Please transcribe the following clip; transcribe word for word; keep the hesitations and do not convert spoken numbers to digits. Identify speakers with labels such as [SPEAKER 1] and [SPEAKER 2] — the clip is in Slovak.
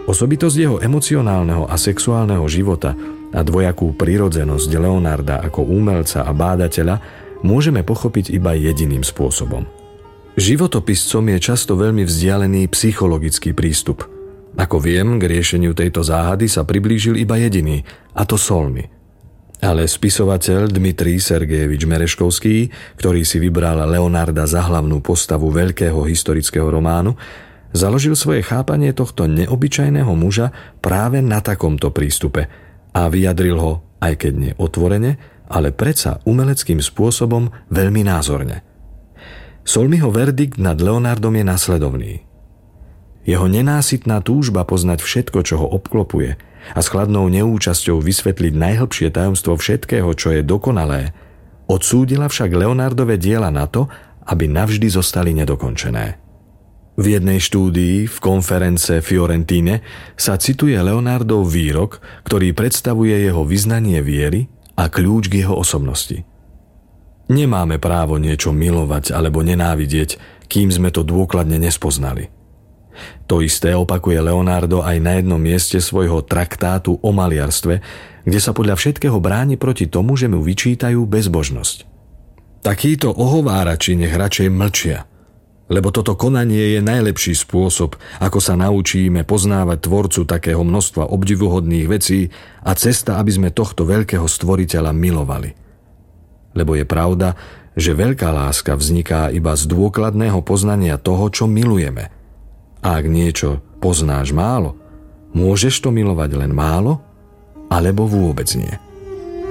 [SPEAKER 1] Osobitosť jeho emocionálneho a sexuálneho života a dvojakú prirodzenosť Leonarda ako umelca a bádateľa môžeme pochopiť iba jediným spôsobom. Životopiscom je často veľmi vzdialený psychologický prístup. Ako viem, k riešeniu tejto záhady sa priblížil iba jediný, a to Solmy. Ale spisovateľ Dmitrij Sergejevič Mereškovský, ktorý si vybral Leonarda za hlavnú postavu veľkého historického románu, založil svoje chápanie tohto neobyčajného muža práve na takomto prístupe a vyjadril ho, aj keď nie otvorene, ale predsa umeleckým spôsobom veľmi názorne. Solmyho verdikt nad Leonardom je nasledovný. Jeho nenásytná túžba poznať všetko, čo ho obklopuje a s chladnou neúčasťou vysvetliť najhlbšie tajomstvo všetkého, čo je dokonalé, odsúdila však Leonardove diela na to, aby navždy zostali nedokončené. V jednej štúdii v konference Fiorentine sa cituje Leonardov výrok, ktorý predstavuje jeho vyznanie viery a kľúč k jeho osobnosti. Nemáme právo niečo milovať alebo nenávidieť, kým sme to dôkladne nespoznali. To isté opakuje Leonardo aj na jednom mieste svojho traktátu o maliarstve, kde sa podľa všetkého bráni proti tomu, že mu vyčítajú bezbožnosť. Takíto ohovárači nech radšej mlčia, lebo toto konanie je najlepší spôsob, ako sa naučíme poznávať tvorcu takého množstva obdivuhodných vecí a cesta, aby sme tohto veľkého stvoriteľa milovali. Lebo je pravda, že veľká láska vzniká iba z dôkladného poznania toho, čo milujeme. A ak niečo poznáš málo, môžeš to milovať len málo, alebo vôbec nie.